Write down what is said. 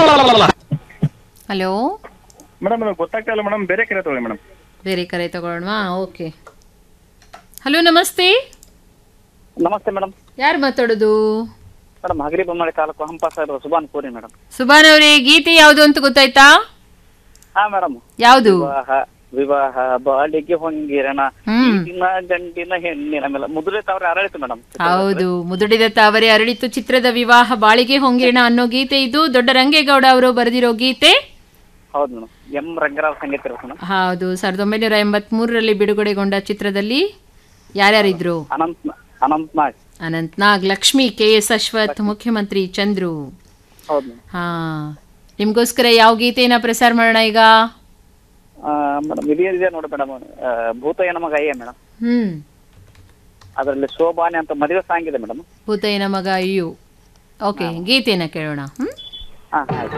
Hello madam ಅದು ಗೊತ್ತಾಗ್ತಾ ಇಲ್ಲ ಮೇಡಮ್, ಬೇರೆ ಕರೆ ತಗೊಳ್ಳಿ ಮೇಡಮ್. ಬೇರೆ ಕರೆ ತಗೊಳ್ಳೋಣ. ಓಕೆ. ಹಲೋ ನಮಸ್ತೆ. ನಮಸ್ತೆ ಮೇಡಮ್. ಯಾರು ಮಾತಾಡೋದು? Madam Hagari ಬೊಮ್ಮಳೆ taluk Hampa Saheb Subhan puri madam. ಸುಬಾನ್ ಅವರೇ, ಗೀತೆ ಯಾವುದು ಅಂತ ಗೊತ್ತಾಯ್ತಾ? ಹಾ ಮೇಡಮ್. ಯಾವುದು? ವಿವಾಹ ಬಾಳಿಗೆ ಹೊಂಗಿರಣ ಈಗಿನ ಗಂಡಿನ ಹೆಣ್ಣಿನ ಮೇಲೆ ಮುದುರೆ ತಾವ್ರೆ ಅರಳಿತು ಮೇಡಮ್. ಹೌದು, ಮುದುಡಿದ ತಾವರೆ ಅರಳಿತು ಚಿತ್ರದ ವಿವಾಹ ಬಾಳಿಗೆ ಹೊಂಗಿರಣ ಅನ್ನೋ ಗೀತೆ ಇದು. ದೊಡ್ಡ ರಂಗೇಗೌಡ ಅವರು ಬರೆದಿರೋ ಗೀತೆ. ಹೌದು ಮೇಡಮ್. ಎಂ ರಂಗರಾವ್ ಸಂಗೀತ ಇರ್ಬೇಕು ಮೇಡಮ್. ಹೌದು, 1983ರಲ್ಲಿ ಬಿಡುಗಡೆಗೊಂಡ ಚಿತ್ರದಲ್ಲಿ ಯಾರ್ಯಾರಿದ್ರು? ಅನಂತ್ ನಾಗ್, ಅನಂತ್ ನಾಗ್, ಲಕ್ಷ್ಮಿ, KS ಅಶ್ವಥ್, ಮುಖ್ಯಮಂತ್ರಿ ಚಂದ್ರು. ಹೌದು ಹಾ, ನಿಮ್ಗೋಸ್ಕರ ಯಾವ ಗೀತೆಯನ್ನ ಪ್ರಸಾರ ಮಾಡೋಣ ಈಗ? ಮೇಡಮ್ ಇದೇ ನೋಡಿ ಮೇಡಮ್, ಭೂತಯ್ಯ ನಮಗ ಅಯ್ಯ ಮೇಡಮ್. ಅದರಲ್ಲಿ ಶೋಭಾನೆ ಅಂತ ಮದುವೆ ಸಾಂಗ್ ಇದೆ ಮೇಡಮ್. ಭೂತಯ್ಯನ ಮಗ ಅಯ್ಯು. ಓಕೆ, ಗೀತೆಯನ್ನ ಕೇಳೋಣ. ಹಾ ಆಯ್ತು.